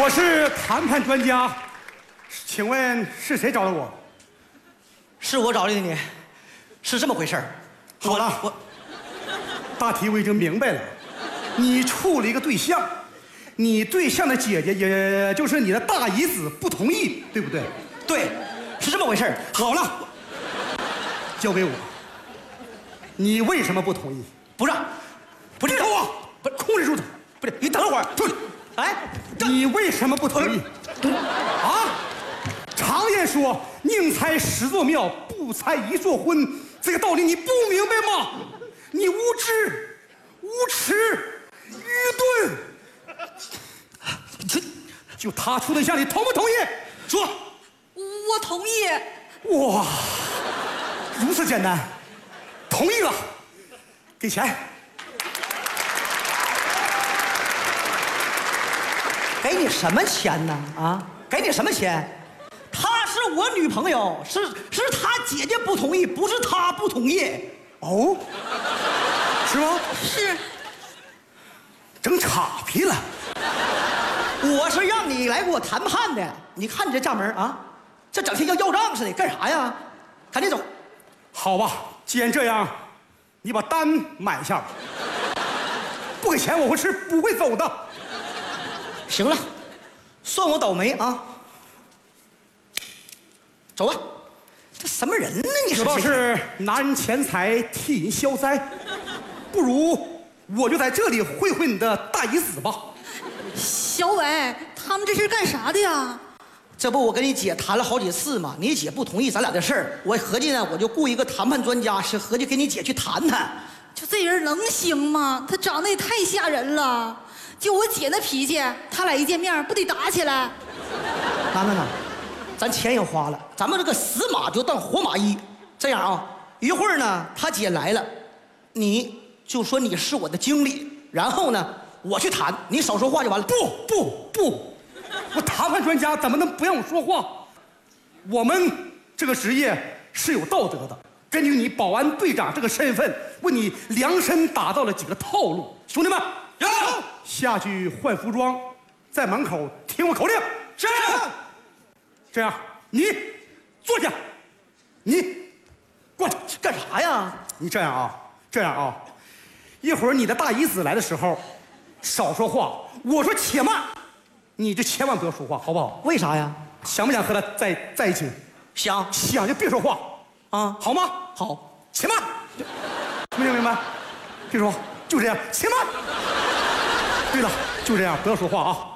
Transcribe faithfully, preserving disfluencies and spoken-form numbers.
我是谈判专家，请问是谁找的我？ 是我找的你，是这么回事儿。 好了， 我大体我已经明白了，你处了一个对象，你对象的姐姐，也就是你的大姨子不同意，对不对？ 对，是这么回事儿。 好了，交给我。你为什么不同意？ 不让，不是我， 不是控制住他， 不是你等会儿， 出去。 哎， 你为什么不同意？啊？常言说，宁拆十座庙，不拆一座婚，这个道理你不明白吗？你无知、无耻、愚钝。这就他处对象，你同不同意？说。 我同意。 哇，如此简单，同意了，给钱。 给你什么钱呢？啊，给你什么钱？她是我女朋友，是是她姐姐不同意，不是她不同意。 哦，是吗？ 是。 整岔劈了。 我是让你来给我谈判的，你看你这架门啊，这整天要要账似的，干啥呀？赶紧走。 好吧，既然这样，你把单买下吧。不给钱我会吃，不会走的。 行了，算我倒霉啊！走吧，这什么人呢？你说知道是拿人钱财替人消灾，不如我就在这里会会你的大姨子吧。 小伟，他们这是干啥的呀？ 这不我跟你姐谈了好几次嘛，你姐不同意咱俩的事儿，我合计呢，我就雇一个谈判专家，是合计跟你姐去谈谈。 就这人能行吗？他长得也太吓人了。就我姐那脾气，他俩一见面不得打起来？ 那那那，咱钱也花了，咱们这个死马就当活马医。这样啊，一会儿呢，他姐来了，你就说你是我的经理，然后呢，我去谈，你少说话就完了。 不不不，我谈判专家怎么能不让我说话？我们这个职业是有道德的。根据你保安队长这个身份，为你量身打造了几个套路。兄弟们， 有下去换服装，在门口听我口令。 是。 这样，你坐下，你过来干啥呀？ 你这样啊，这样啊，一会儿你的大姨子来的时候，少说话。我说且慢，你就千万不要说话，好不好？ 为啥呀？ 想不想和他在在一起？ 想想就别说话啊， 好吗？ 好， 且慢，明白明白？别说话，就这样，且慢。对了，就这样，不要说话啊。